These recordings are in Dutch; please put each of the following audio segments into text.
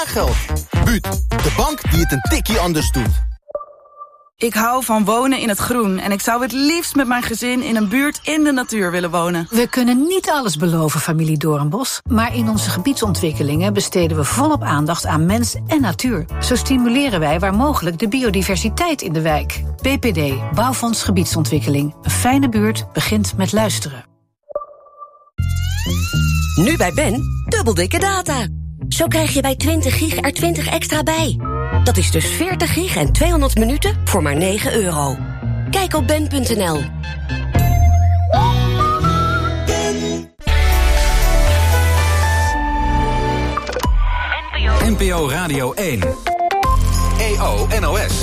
spaargeld. Buut, de bank die het een tikkie anders doet. Ik hou van wonen in het groen en ik zou het liefst met mijn gezin in een buurt in de natuur willen wonen. We kunnen niet alles beloven, familie Doornbos, maar in onze gebiedsontwikkelingen besteden we volop aandacht aan mens en natuur. Zo stimuleren wij waar mogelijk de biodiversiteit in de wijk. BPD, Bouwfonds Gebiedsontwikkeling. Een fijne buurt begint met luisteren. Nu bij Ben, dubbel dikke data. Zo krijg je bij 20 gig er 20 extra bij. Dat is dus 40 gig en 200 minuten voor maar €9. Kijk op ben.nl. NPO Radio 1. EO NOS.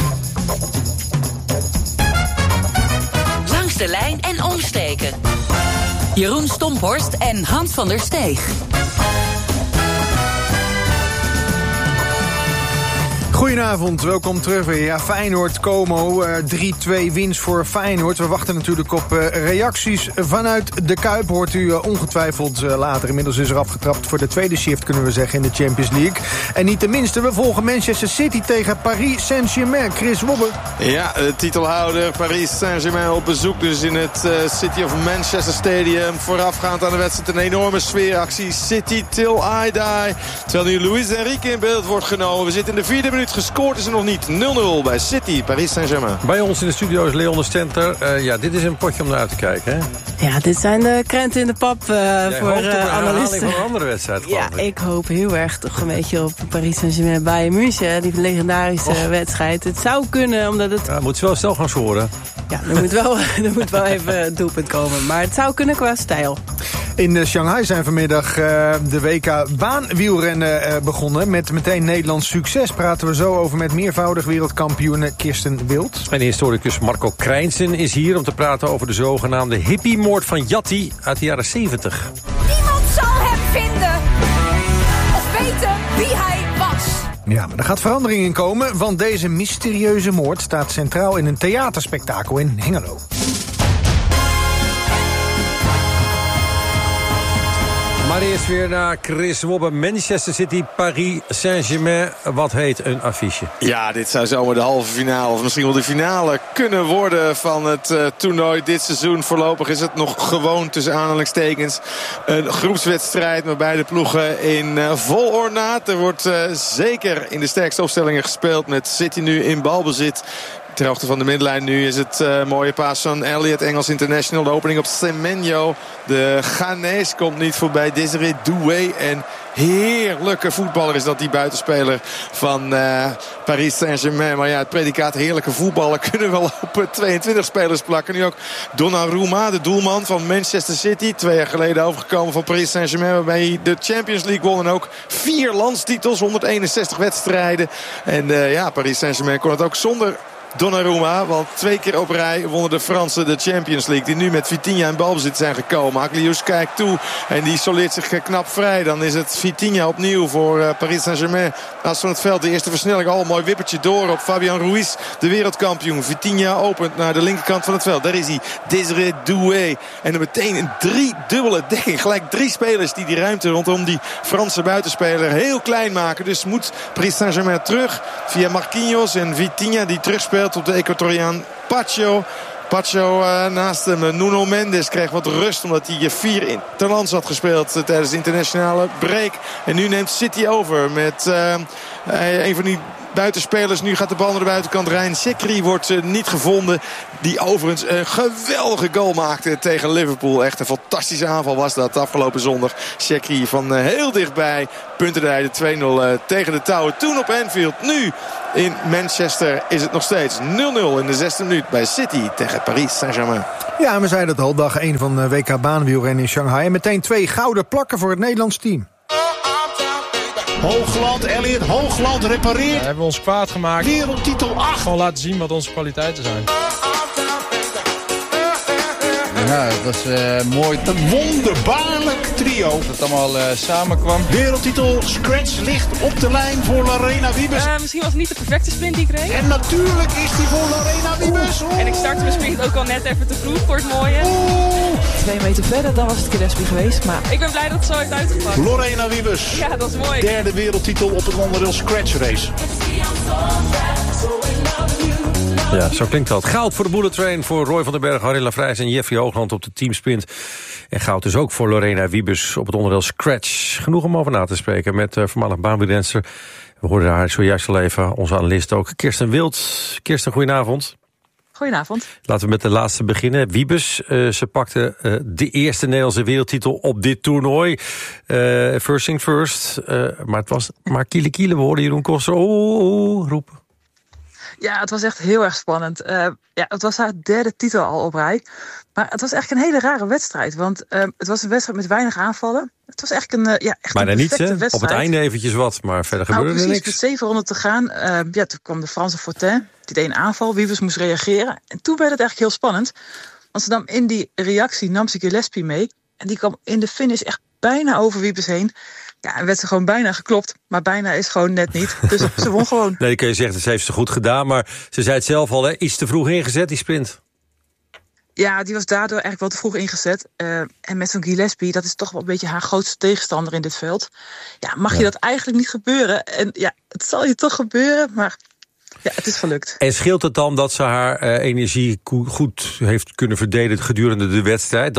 Langs de lijn en omsteken. Jeroen Stomphorst en Hans van der Steeg. Goedenavond, welkom terug weer. Ja, Feyenoord, Como, 3-2 winst voor Feyenoord. We wachten natuurlijk op reacties vanuit de Kuip. Hoort u ongetwijfeld later. Inmiddels is er afgetrapt voor de tweede shift, kunnen we zeggen, in de Champions League. En niet de minste, we volgen Manchester City tegen Paris Saint-Germain. Chris Wobbe. Ja, de titelhouder Paris Saint-Germain op bezoek dus in het City of Manchester Stadium. Voorafgaand aan de wedstrijd een enorme sfeeractie. City till I die. Terwijl nu Luis Enrique in beeld wordt genomen. We zitten in de 4e minuut. Gescoord is er nog niet. 0-0 bij City, Paris Saint-Germain. Bij ons in de studio is Leon de Stenter. Ja, dit is een potje om naar uit te kijken, hè? Ja, dit zijn de krenten in de pap voor analisten. Van een andere wedstrijd, ja, ik hoop heel erg toch een beetje op Paris Saint-Germain Bayern München. Die legendarische wedstrijd. Het zou kunnen, omdat het... Ja, moet ze wel snel gaan scoren. Ja, er moet wel even een doelpunt komen. Maar het zou kunnen qua stijl. In Shanghai zijn vanmiddag de WK baanwielrennen begonnen. Met meteen Nederlands succes praten we zo over met meervoudig wereldkampioen Kirsten Wild. En de historicus Marco Krijnsen is hier om te praten over de zogenaamde hippiemoord van Jatti uit de jaren 70. Niemand zal hem vinden of weten wie hij was. Ja, maar er gaat verandering in komen, want deze mysterieuze moord staat centraal in een theaterspektakel in Hengelo. Maar eerst weer naar Chris Wobbe. Manchester City, Paris Saint-Germain. Wat heet een affiche? Ja, dit zou zomaar de halve finale of misschien wel de finale kunnen worden van het toernooi dit seizoen. Voorlopig is het nog gewoon tussen aanhalingstekens een groepswedstrijd met beide ploegen in vol ornaat. Er wordt zeker in de sterkste opstellingen gespeeld met City nu in balbezit. Ter hoogte van de middenlijn nu is het mooie paas van Elliott, Engels international. De opening op Semenyo. De Ghanese komt niet voorbij. Désiré Doué. En heerlijke voetballer is dat, die buitenspeler van Paris Saint-Germain. Maar ja, het predicaat heerlijke voetballer kunnen we wel op 22 spelers plakken. Nu ook Donnarumma, de doelman van Manchester City. 2 jaar geleden overgekomen van Paris Saint-Germain, waarbij hij de Champions League won. En ook 4 landstitels, 161 wedstrijden. En ja, Paris Saint-Germain kon het ook zonder Donnarumma, want 2 keer op rij wonnen de Fransen de Champions League, die nu met Vitinha in balbezit zijn gekomen. Aglius kijkt toe en die soleert zich knap vrij. Dan is het Vitinha opnieuw voor Paris Saint-Germain. Als van het veld de eerste versnelling, al een mooi wippertje door op Fabian Ruiz, de wereldkampioen. Vitinha opent naar de linkerkant van het veld. Daar is hij, Désiré Doué. En dan meteen een 3-dubbele dekking. Gelijk 3 spelers die ruimte rondom die Franse buitenspeler heel klein maken. Dus moet Paris Saint-Germain terug via Marquinhos en Vitinha die terugspeelt op de Ecuadoriaan Pacho. Pacho naast hem. Nuno Mendes kreeg wat rust omdat hij 4 interlands had gespeeld tijdens de internationale break. En nu neemt City over met een van die buitenspelers. Nu gaat de bal naar de buitenkant. Ryan Shaqiri wordt niet gevonden. Die overigens een geweldige goal maakte tegen Liverpool. Echt een fantastische aanval was dat afgelopen zondag. Shaqiri van heel dichtbij. Punten de 2-0 tegen de touwen. Toen op Anfield. Nu in Manchester is het nog steeds 0-0 in de 6e minuut bij City tegen Paris Saint-Germain. Ja, we zeiden het al, dag 1 van WK baanwielrennen in Shanghai. En meteen 2 gouden plakken voor het Nederlands team. Hoogland, Elliot, Hoogland repareert. We hebben ons kwaad gemaakt. Wereldtitel 8. Gewoon laten zien wat onze kwaliteiten zijn. Ja, dat is mooi. Wonderbaarlijk trio. Dat het allemaal samenkwam. Wereldtitel Scratch ligt op de lijn voor Lorena Wiebes. Misschien was het niet de perfecte sprint die ik reed. En natuurlijk is die voor Lorena Wiebes. En ik startte mijn sprint ook al net even te vroeg voor het mooie. 2 meter verder, dan was het Gillespie geweest. Maar ik ben blij dat het zo heeft uitgepakt. Lorena Wiebes. Ja, dat is mooi. Derde wereldtitel op het onderdeel Scratch Race. Ja, zo klinkt dat. Goud voor de Bullet Train voor Roy van den Berg, Harry Lafrijs en Jeffrey Hoogland op de teamsprint. En goud dus ook voor Lorena Wiebes op het onderdeel Scratch. Genoeg om over na te spreken met voormalig baanwielrenster. We hoorden haar zojuist al even, onze analist ook, Kirsten Wild. Kirsten, goedenavond. Goedenavond. Laten we met de laatste beginnen. Wiebes, ze pakte de eerste Nederlandse wereldtitel op dit toernooi. First thing first. Maar het was maar kiele. We hoorden Jeroen Koster roepen. Ja, het was echt heel erg spannend. Het was haar derde titel al op rij. Maar het was echt een hele rare wedstrijd. Want het was een wedstrijd met weinig aanvallen. Het was echt een perfecte wedstrijd. Op het einde eventjes wat, maar verder gebeurde er niks. Precies, met 7 ronden te gaan. Toen kwam de Franse Fortin. Die deed een aanval. Wiebes moest reageren. En toen werd het eigenlijk heel spannend. Want ze nam in die reactie nam ze Gillespie mee. En die kwam in de finish echt bijna over Wiebes heen. Ja, en werd ze gewoon bijna geklopt. Maar bijna is gewoon net niet. Dus ze won gewoon. Nee, kun je zeggen, ze heeft ze goed gedaan. Maar ze zei het zelf al, iets te vroeg ingezet, die sprint. Ja, die was daardoor eigenlijk wel te vroeg ingezet. En met zo'n Gillespie, dat is toch wel een beetje haar grootste tegenstander in dit veld. Ja, mag je dat eigenlijk niet gebeuren? En ja, het zal je toch gebeuren, maar ja, het is gelukt. En scheelt het dan dat ze haar energie goed heeft kunnen verdelen gedurende de wedstrijd?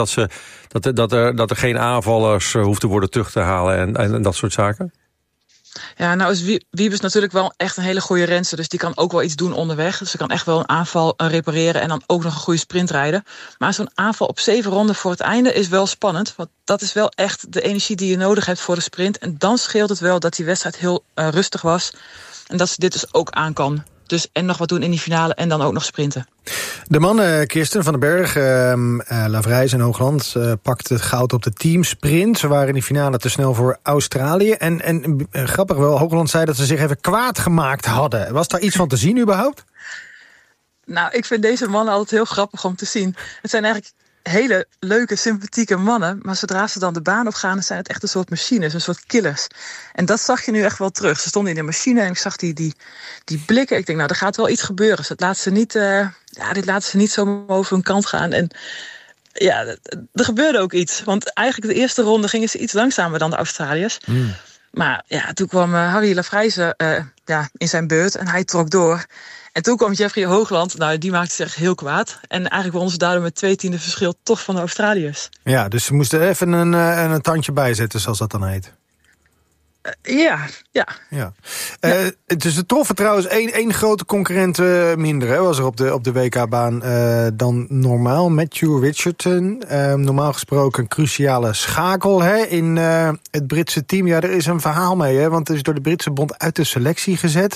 Dat er geen aanvallers hoeft te worden terug te halen en dat soort zaken? Ja, nou is Wiebes natuurlijk wel echt een hele goede renster. Dus die kan ook wel iets doen onderweg. Dus ze kan echt wel een aanval repareren en dan ook nog een goede sprint rijden. Maar zo'n aanval op 7 ronden voor het einde is wel spannend. Want dat is wel echt de energie die je nodig hebt voor de sprint. En dan scheelt het wel dat die wedstrijd heel rustig was. En dat ze dit dus ook aan kan. Dus en nog wat doen in die finale en dan ook nog sprinten. De mannen, Kirsten van den Berg, Lavrijs en Hoogland pakten het goud op de teamsprint. Ze waren in die finale te snel voor Australië. En grappig wel, Hoogland zei dat ze zich even kwaad gemaakt hadden. Was daar iets van te zien überhaupt? Nou, ik vind deze mannen altijd heel grappig om te zien. Het zijn eigenlijk hele leuke, sympathieke mannen. Maar zodra ze dan de baan op gaan, zijn het echt een soort machines, een soort killers. En dat zag je nu echt wel terug. Ze stonden in de machine en ik zag die blikken. Ik denk, nou, er gaat wel iets gebeuren. Dus dit laten ze niet zo over hun kant gaan. En ja, er gebeurde ook iets. Want eigenlijk de eerste ronde gingen ze iets langzamer dan de Australiërs. Maar ja, toen kwam Harry Lafrijs in zijn beurt en hij trok door. En toen kwam Jeffrey Hoogland, nou, die maakte zich heel kwaad. En eigenlijk wonnen ze daardoor met 2 tienden verschil toch van de Australiërs. Ja, dus ze moesten even een tandje bijzetten, zoals dat dan heet. Ja. Dus er troffen trouwens één grote concurrent minder, hè, was er op de WK-baan dan normaal. Matthew Richardson, normaal gesproken een cruciale schakel in het Britse team. Ja, er is een verhaal mee, hè, want het is door de Britse bond uit de selectie gezet.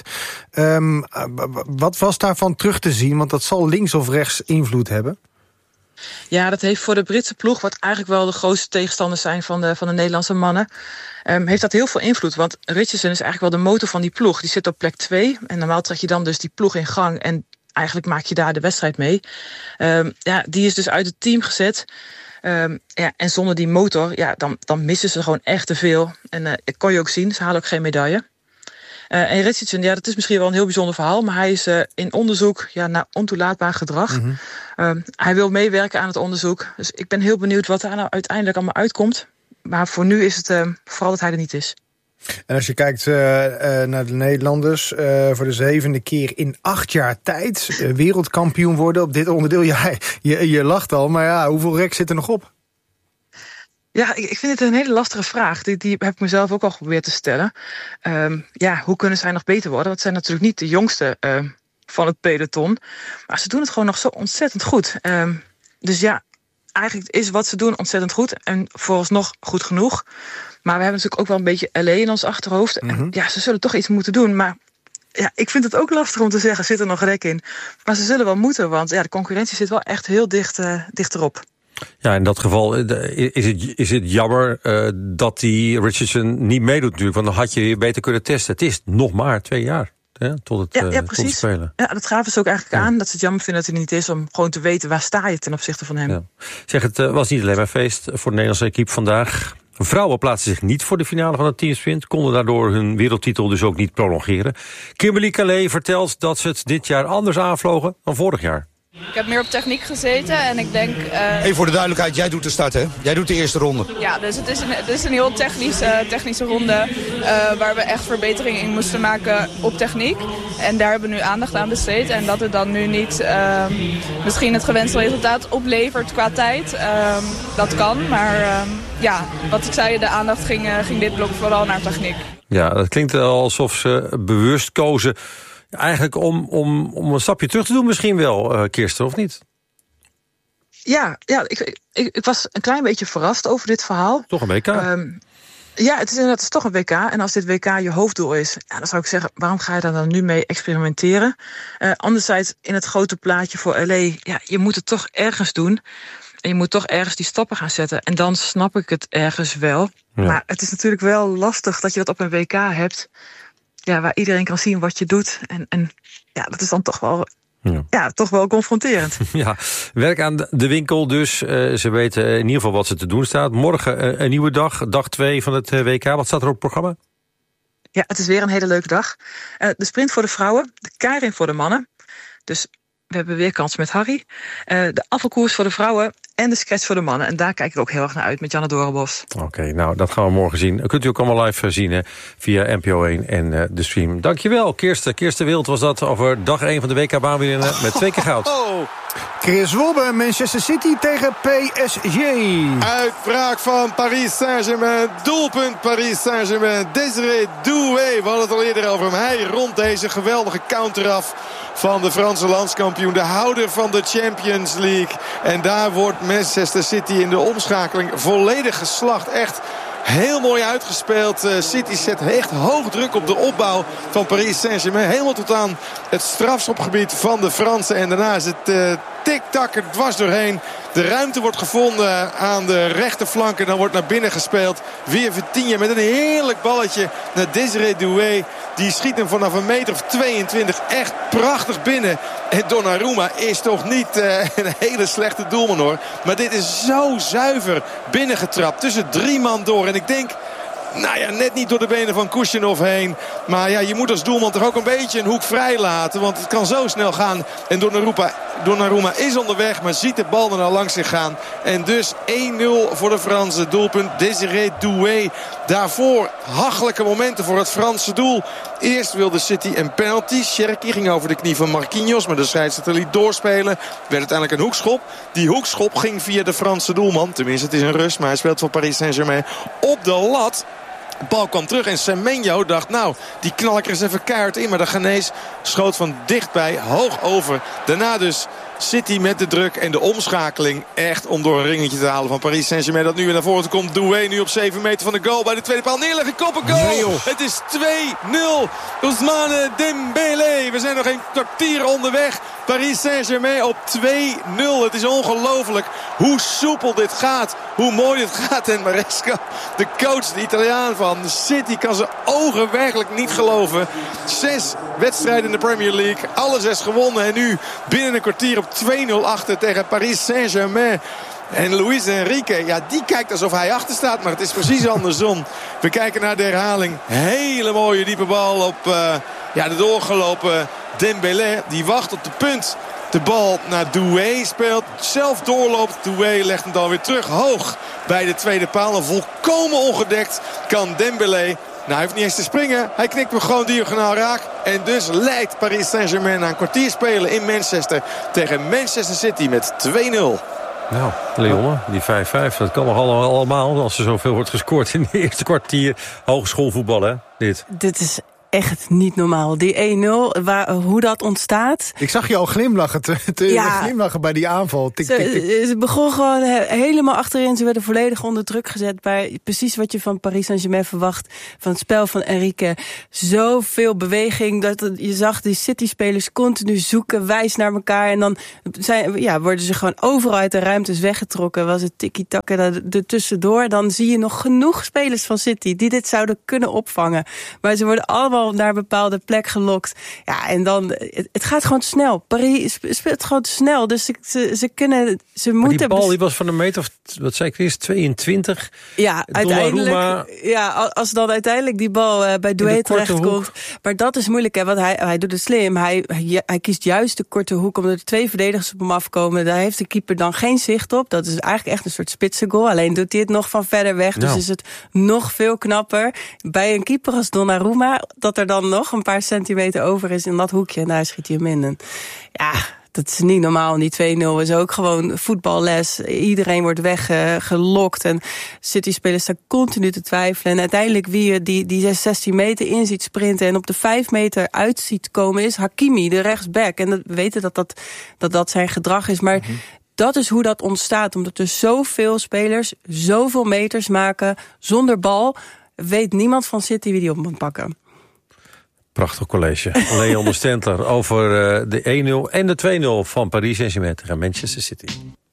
Wat was daarvan terug te zien? Want dat zal links of rechts invloed hebben. Ja, dat heeft voor de Britse ploeg, wat eigenlijk wel de grootste tegenstanders zijn van de Nederlandse mannen, heeft dat heel veel invloed. Want Richardson is eigenlijk wel de motor van die ploeg. Die zit op plek 2 en normaal trek je dan dus die ploeg in gang en eigenlijk maak je daar de wedstrijd mee. Die is dus uit het team gezet. En zonder die motor, dan missen ze gewoon echt te veel. En dat kon je ook zien, ze halen ook geen medaille. En Richardson, dat is misschien wel een heel bijzonder verhaal, maar hij is in onderzoek naar ontoelaatbaar gedrag. Hij wil meewerken aan het onderzoek. Dus ik ben heel benieuwd wat daar nou uiteindelijk allemaal uitkomt. Maar voor nu is het vooral dat hij er niet is. En als je kijkt naar de Nederlanders, voor de 7e keer in 8 jaar tijd wereldkampioen worden op dit onderdeel. Ja, je lacht al, maar ja, hoeveel rek zit er nog op? Ja, ik vind het een hele lastige vraag. Die heb ik mezelf ook al geprobeerd te stellen. Hoe kunnen zij nog beter worden? Want het zijn natuurlijk niet de jongste van het peloton. Maar ze doen het gewoon nog zo ontzettend goed. Dus ja, eigenlijk is wat ze doen ontzettend goed. En vooralsnog goed genoeg. Maar we hebben natuurlijk ook wel een beetje LA in ons achterhoofd. En ze zullen toch iets moeten doen. Maar ja, ik vind het ook lastig om te zeggen, zit er nog rek in? Maar ze zullen wel moeten, want de concurrentie zit wel echt heel dichterop. Ja, in dat geval is het jammer dat die Richardson niet meedoet natuurlijk. Want dan had je je beter kunnen testen. Het is nog maar 2 jaar tot het spelen. Ja, dat gaven ze ook eigenlijk aan. Dat ze het jammer vinden dat hij niet is om gewoon te weten waar sta je ten opzichte van hem. Ja. Zeg, het was niet alleen maar feest voor de Nederlandse equipe vandaag. Vrouwen plaatsten zich niet voor de finale van de teamsprint, konden daardoor hun wereldtitel dus ook niet prolongeren. Kimberly Calais vertelt dat ze het dit jaar anders aanvlogen dan vorig jaar. Ik heb meer op techniek gezeten en ik denk... Even voor de duidelijkheid, jij doet de start, hè? Jij doet de eerste ronde. Ja, dus het is een heel technische ronde waar we echt verbetering in moesten maken op techniek. En daar hebben we nu aandacht aan besteed. En dat het dan nu niet misschien het gewenste resultaat oplevert qua tijd. Dat kan, maar wat ik zei, de aandacht ging dit blok vooral naar techniek. Ja, dat klinkt alsof ze bewust kozen... Eigenlijk om een stapje terug te doen misschien wel, Kirsten, of niet? Ja, ik was een klein beetje verrast over dit verhaal. Toch een WK? Het is toch een WK. En als dit WK je hoofddoel is, dan zou ik zeggen... waarom ga je daar dan nu mee experimenteren? Anderzijds, in het grote plaatje voor LA... je moet het toch ergens doen. En je moet toch ergens die stappen gaan zetten. En dan snap ik het ergens wel. Ja. Maar het is natuurlijk wel lastig dat je dat op een WK hebt... Ja, waar iedereen kan zien wat je doet. En dat is dan toch wel confronterend. Ja, werk aan de winkel dus. Ze weten in ieder geval wat ze te doen staat. Morgen een nieuwe dag 2 van het WK. Wat staat er op het programma? Ja, het is weer een hele leuke dag. De sprint voor de vrouwen, de keirin voor de mannen. Dus we hebben weer kans met Harry. De afvalkoers voor de vrouwen en de scratch voor de mannen. En daar kijk ik ook heel erg naar uit met Janne Dorenbos. Oké, nou, dat gaan we morgen zien. Dat kunt u ook allemaal live zien via NPO 1 en de stream. Dankjewel, Kirsten. Kirsten Wild was dat over dag 1 van de WK-baanwielrennen met 2 keer goud. Chris Wobbe, Manchester City tegen PSG. Uitbraak van Paris Saint-Germain. Doelpunt Paris Saint-Germain. Désiré Doué, we hadden het al eerder over hem. Hij rond deze geweldige counter af van de Franse landskampioen. De houder van de Champions League. En daar wordt Manchester City in de omschakeling volledig geslacht. Echt heel mooi uitgespeeld. City zet echt hoog druk op de opbouw van Paris Saint-Germain. Helemaal tot aan het strafschopgebied van de Fransen. En daarna is het tik-tak er dwars doorheen. De ruimte wordt gevonden aan de rechterflank. En dan wordt naar binnen gespeeld. Weer Vitinha met een heerlijk balletje naar Désiré Doué. Die schiet hem vanaf een meter of 22 echt prachtig binnen. En Donnarumma is toch niet een hele slechte doelman hoor. Maar dit is zo zuiver binnengetrapt. Tussen 3 man door. En ik denk... net niet door de benen van Kushnerov heen. Maar ja, je moet als doelman toch ook een beetje een hoek vrij laten. Want het kan zo snel gaan. En Donnarumma is onderweg, maar ziet de bal er al langs zich gaan. En dus 1-0 voor de Fransen. Doelpunt Désiré Doué. Daarvoor hachelijke momenten voor het Franse doel. Eerst wilde City een penalty. Cherki ging over de knie van Marquinhos, maar de scheidsrechter liet doorspelen. Werd uiteindelijk een hoekschop. Die hoekschop ging via de Franse doelman. Tenminste, het is een rust, maar hij speelt voor Paris Saint-Germain op de lat. De bal kwam terug en Semenyo dacht, die knal ik er eens even keihard in. Maar de Ghanese schoot van dichtbij hoog over. Daarna dus City met de druk en de omschakeling. Echt om door een ringetje te halen van Paris Saint-Germain. Dat nu weer naar voren komt. Doué nu op 7 meter van de goal. Bij de tweede paal neerleggen. Koppengoal. Nee, het is 2-0. Ousmane Dembélé. We zijn nog een kwartier onderweg. Paris Saint-Germain op 2-0. Het is ongelooflijk hoe soepel dit gaat. Hoe mooi dit gaat. En Maresca, de coach, de Italiaan van City, kan zijn ogen werkelijk niet geloven. 6 wedstrijden in de Premier League. Alle 6 gewonnen. En nu binnen een kwartier op 2-0 achter tegen Paris Saint-Germain. En Luis Enrique, die kijkt alsof hij achter staat. Maar het is precies andersom. We kijken naar de herhaling. Hele mooie diepe bal op de doorgelopen Dembélé. Die wacht op de punt. De bal naar Doué speelt. Zelf doorloopt. Doué legt hem dan weer terug. Hoog bij de tweede paal. En volkomen ongedekt kan Dembélé. Hij hoeft niet eens te springen. Hij knikt hem gewoon diagonaal raak. En dus leidt Paris Saint-Germain na een kwartier spelen in Manchester tegen Manchester City met 2-0. Nou, Leon, die 5-5, dat kan nog allemaal als er zoveel wordt gescoord in de eerste kwartier. Hogeschoolvoetbal, hè, dit is echt niet normaal. Die 1-0, hoe dat ontstaat. Ik zag je al glimlachen, glimlachen bij die aanval. Ze begon gewoon helemaal achterin. Ze werden volledig onder druk gezet bij precies wat je van Paris Saint-Germain verwacht. Van het spel van Enrique. Zoveel beweging. Dat je zag die City-spelers continu zoeken, wijs naar elkaar. En dan worden ze gewoon overal uit de ruimtes weggetrokken. Was het tiki-taka er tussendoor. Dan zie je nog genoeg spelers van City die dit zouden kunnen opvangen. Maar ze worden allemaal bal naar een bepaalde plek gelokt. Ja, en dan, het gaat gewoon te snel. Paris speelt gewoon te snel. Dus ze moeten... die bal die was van een meter of, wat zei Chris, 22. Ja, uiteindelijk. Ja, als dan uiteindelijk die bal bij Doué terechtkomt. Maar dat is moeilijk, hè, want hij doet het slim. Hij kiest juist de korte hoek, omdat er 2 verdedigers op hem afkomen. Daar heeft de keeper dan geen zicht op. Dat is eigenlijk echt een soort spitsengoal. Alleen doet hij het nog van verder weg. Dus is het nog veel knapper. Bij een keeper als Donnarumma, dat er dan nog een paar centimeter over is in dat hoekje. En daar schiet hij hem in. En ja, dat is niet normaal. Die 2-0 is ook gewoon voetballes. Iedereen wordt weggelokt. En City-spelers staan continu te twijfelen. En uiteindelijk wie je die 16 meter in ziet sprinten en op de 5 meter uit ziet komen is Hakimi, de rechtsback. En we weten dat zijn gedrag is. Maar dat is hoe dat ontstaat. Omdat er zoveel spelers zoveel meters maken zonder bal. Weet niemand van City wie die op moet pakken. Prachtig college. Leon de Stentler over de 1-0 en de 2-0 van Paris Saint-Germain tegen Manchester City.